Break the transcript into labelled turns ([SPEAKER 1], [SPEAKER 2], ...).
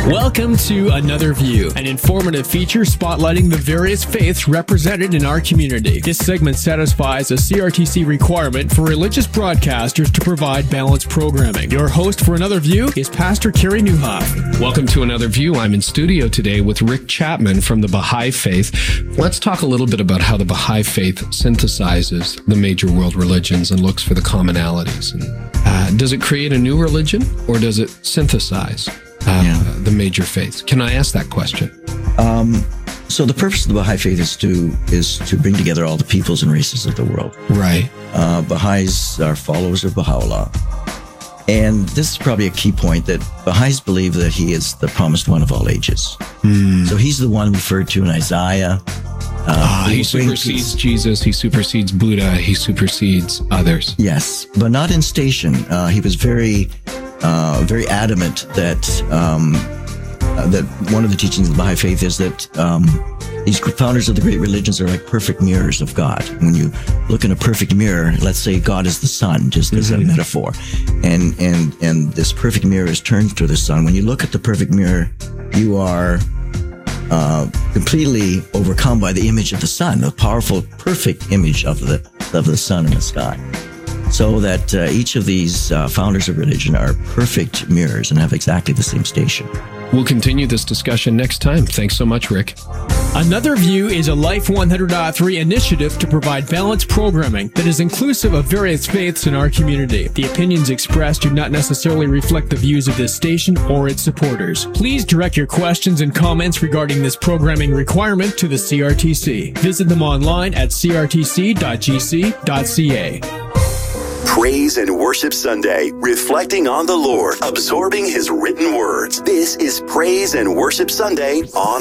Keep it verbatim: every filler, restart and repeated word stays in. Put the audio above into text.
[SPEAKER 1] Welcome to Another View, an informative feature spotlighting the various faiths represented in our community. This segment satisfies a C R T C requirement for religious broadcasters to provide balanced programming. Your host for Another View is Pastor Kerry Newhoff.
[SPEAKER 2] Welcome to Another View. I'm in studio today with Rick Chapman from the Baha'i Faith. Let's talk a little bit about how the Baha'i Faith synthesizes the major world religions and looks for the commonalities. And, uh, does it create a new religion, or does it synthesize uh, yeah. the major faiths? Can I ask that question?
[SPEAKER 3] Um, so the purpose of the Baha'i Faith is to is to bring together all the peoples and races of the world.
[SPEAKER 2] Right.
[SPEAKER 3] Uh, Baha'is are followers of Baha'u'llah. And this is probably a key point, that Baha'is believe that he is the promised one of all ages. Mm. So he's the one referred to in Isaiah.
[SPEAKER 2] Uh, ah, he supersedes Jesus, he supersedes Buddha, he supersedes others.
[SPEAKER 3] Yes, but not in station. Uh, he was very, uh, very adamant that um, uh, that one of the teachings of the Baha'i Faith is that um, these founders of the great religions are like perfect mirrors of God. When you look in a perfect mirror, let's say God is the sun, just as mm-hmm. a metaphor, and and and this perfect mirror is turned to the sun. When you look at the perfect mirror, you are Uh, completely overcome by the image of the sun, the powerful, perfect image of the of the sun in the sky. So that uh, each of these uh, founders of religion are perfect mirrors and have exactly the same station.
[SPEAKER 2] We'll continue this discussion next time. Thanks so much, Rick.
[SPEAKER 1] Another View is a Life one hundred point three initiative to provide balanced programming that is inclusive of various faiths in our community. The opinions expressed do not necessarily reflect the views of this station or its supporters. Please direct your questions and comments regarding this programming requirement to the C R T C. Visit them online at c r t c dot g c dot c a.
[SPEAKER 4] Praise and Worship Sunday, reflecting on the Lord, absorbing His written words. This is Praise and Worship Sunday on